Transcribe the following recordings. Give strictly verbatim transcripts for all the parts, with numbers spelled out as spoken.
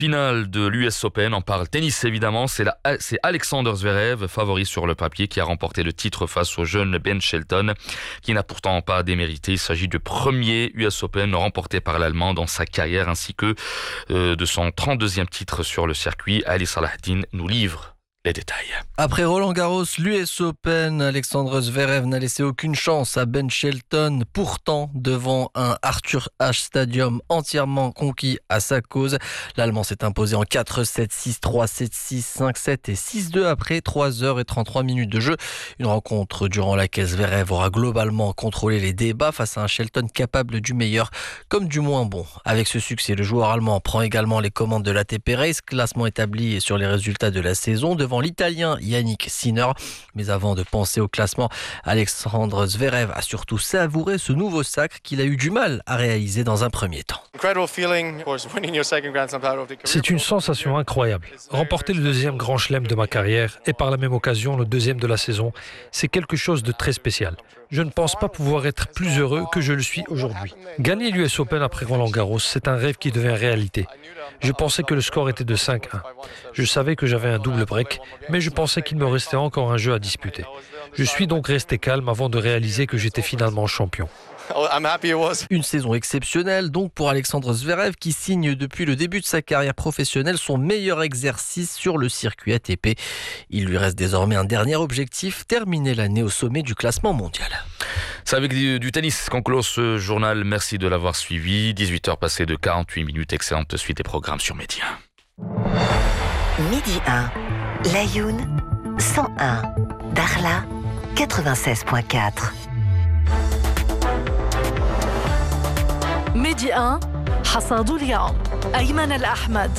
finale de l'U S Open, on parle tennis évidemment, c'est, la, c'est Alexander Zverev, favori sur le papier, qui a remporté le titre face au jeune Ben Shelton, qui n'a pourtant pas démérité. Il s'agit du premier U S Open remporté par l'Allemand dans sa carrière, ainsi que euh, de son trente-deuxième titre sur le circuit. Ali Salahdine nous livre les détails. Après Roland Garros, l'U S Open, Alexander Zverev n'a laissé aucune chance à Ben Shelton, pourtant devant un Arthur Ashe Stadium entièrement conquis à sa cause. L'Allemand s'est imposé en quatre sept, six trois, sept six, cinq sept et six deux après trois heures trente-trois minutes de jeu. Une rencontre durant laquelle Zverev aura globalement contrôlé les débats face à un Shelton capable du meilleur comme du moins bon. Avec ce succès, le joueur allemand prend également les commandes de l'A T P Race, classement établi sur les résultats de la saison, devant l'Italien Yannick Sinner. Mais avant de penser au classement, Alexander Zverev a surtout savouré ce nouveau sacre qu'il a eu du mal à réaliser dans un premier temps. C'est une sensation incroyable. Remporter le deuxième grand chelem de ma carrière et par la même occasion le deuxième de la saison, c'est quelque chose de très spécial. Je ne pense pas pouvoir être plus heureux que je le suis aujourd'hui. Gagner l'U S Open après Roland Garros, c'est un rêve qui devient réalité. Je pensais que le score était de cinq un. Je savais que j'avais un double break, mais je pensais qu'il me restait encore un jeu à disputer. Je suis donc resté calme avant de réaliser que j'étais finalement champion. Une saison exceptionnelle donc pour Alexander Zverev qui signe depuis le début de sa carrière professionnelle son meilleur exercice sur le circuit A T P. Il lui reste désormais un dernier objectif, terminer l'année au sommet du classement mondial. C'est avec du, du tennis qu'on clôt ce journal. Merci de l'avoir suivi. dix-huit heures passées de quarante-huit minutes. Excellente suite des programmes sur Midi un. Midi un, Laayoune cent un, Dakhla quatre-vingt-seize virgule quatre. ميدي واحد حصاد اليوم أيمن الأحمد.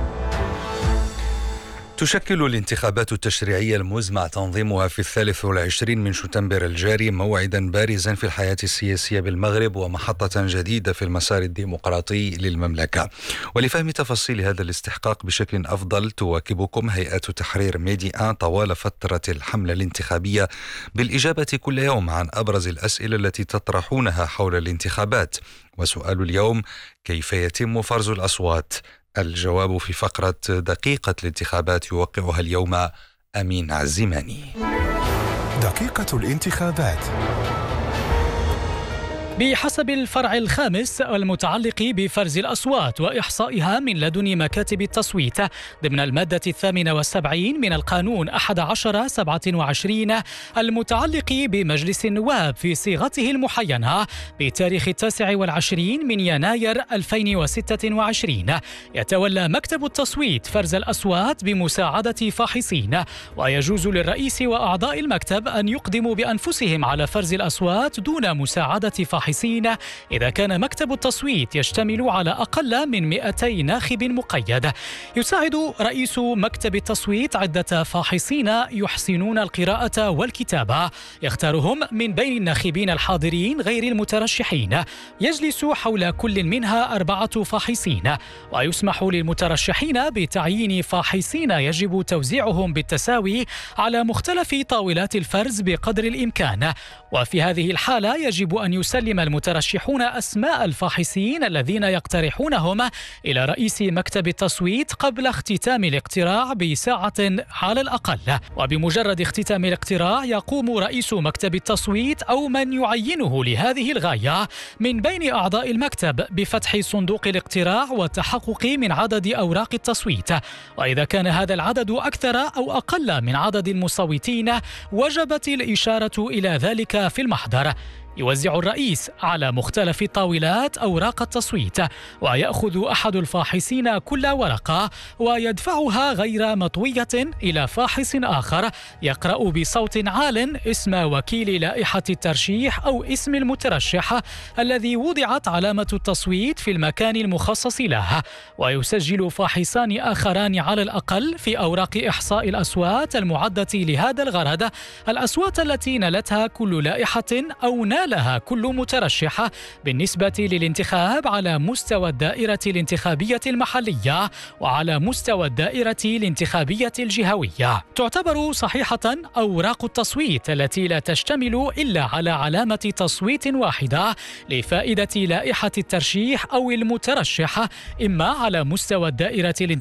تشكل الانتخابات التشريعية المزمع تنظيمها في الثالث والعشرين من شتنبر الجاري موعدا بارزا في الحياة السياسية بالمغرب ومحطة جديدة في المسار الديمقراطي للمملكة. ولفهم تفاصيل هذا الاستحقاق بشكل أفضل تواكبكم هيئة تحرير ميدي واحد طوال فترة الحملة الانتخابية بالإجابة كل يوم عن أبرز الأسئلة التي تطرحونها حول الانتخابات. وسؤال اليوم: كيف يتم فرز الأصوات؟ الجواب في فقرة دقيقة الانتخابات يوقعها اليوم أمين عزماني. دقيقة الانتخابات. بحسب الفرع الخامس المتعلق بفرز الأصوات وإحصائها من لدن مكاتب التصويت ضمن المادة الثامنة والسبعين من القانون أحد عشر سبعة وعشرين المتعلق بمجلس النواب في صيغته المحينة بتاريخ التاسع والعشرين من يناير ألفين وستة وعشرين، يتولى مكتب التصويت فرز الأصوات بمساعدة فاحصين، ويجوز للرئيس وأعضاء المكتب أن يقدموا بأنفسهم على فرز الأصوات دون مساعدة فاحصين إذا كان مكتب التصويت يشتمل على أقل من مئتي ناخب مقيد. يساعد رئيس مكتب التصويت عدة فاحصين يحسنون القراءة والكتابة، يختارهم من بين الناخبين الحاضرين غير المترشحين. يجلس حول كل منها أربعة فاحصين، ويسمح للمترشحين بتعيين فاحصين يجب توزيعهم بالتساوي على مختلف طاولات الفرز بقدر الإمكان. وفي هذه الحالة يجب أن يسلم المترشحون أسماء الفاحصين الذين يقترحونهم إلى رئيس مكتب التصويت قبل اختتام الاقتراع بساعة على الأقل. وبمجرد اختتام الاقتراع يقوم رئيس مكتب التصويت أو من يعينه لهذه الغاية من بين أعضاء المكتب بفتح صندوق الاقتراع والتحقق من عدد أوراق التصويت، وإذا كان هذا العدد أكثر أو أقل من عدد المصوتين وجبت الإشارة إلى ذلك في المحضر. يوزع الرئيس على مختلف الطاولات أوراق التصويت، ويأخذ أحد الفاحصين كل ورقة ويدفعها غير مطوية إلى فاحص آخر يقرأ بصوت عال اسم وكيل لائحة الترشيح أو اسم المترشح الذي وضعت علامة التصويت في المكان المخصص له. ويسجل فاحصان آخران على الأقل في أوراق إحصاء الأصوات المعدة لهذا الغرض الأصوات التي نالتها كل لائحة أو نالها كل مترشح بالنسبة للانتخاب على مستوى الدائرة الانتخابية المحلية وعلى مستوى الدائرة الانتخابية الجهوية. تعتبر صحيحة أوراق التصويت التي لا تشتمل إلا على علامة تصويت واحدة لفائدة لائحة الترشيح أو المترشح، إما على مستوى الدائرة